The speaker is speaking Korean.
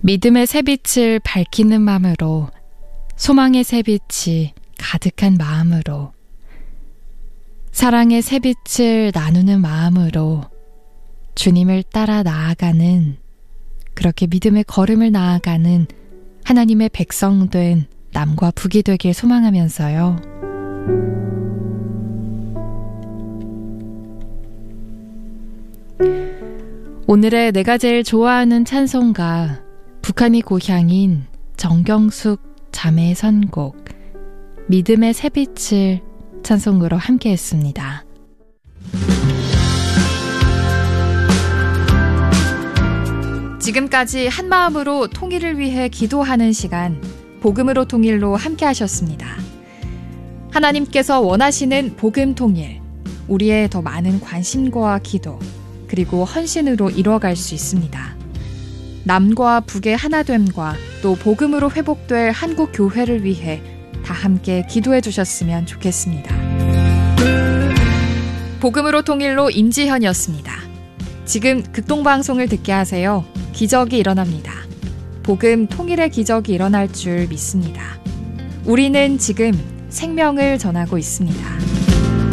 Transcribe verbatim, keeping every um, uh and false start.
믿음의 새빛을 밝히는 마음으로, 소망의 새빛이 가득한 마음으로, 사랑의 새빛을 나누는 마음으로 주님을 따라 나아가는, 그렇게 믿음의 걸음을 나아가는 하나님의 백성된 남과 북이 되길 소망하면서요. 오늘의 내가 제일 좋아하는 찬송가, 북한이 고향인 정경숙 자매의 선곡 믿음의 새빛을 찬송으로 함께 했습니다. 지금까지 한마음으로 통일을 위해 기도하는 시간, 복음으로 통일로 함께 하셨습니다. 하나님께서 원하시는 복음 통일, 우리의 더 많은 관심과 기도, 그리고 헌신으로 이루어갈 수 있습니다. 남과 북의 하나됨과 또 복음으로 회복될 한국 교회를 위해 다 함께 기도해 주셨으면 좋겠습니다. 복음으로 통일로 임지현이었습니다. 지금 극동방송을 듣게 하세요. 기적이 일어납니다. 복음 통일의 기적이 일어날 줄 믿습니다. 우리는 지금 생명을 전하고 있습니다.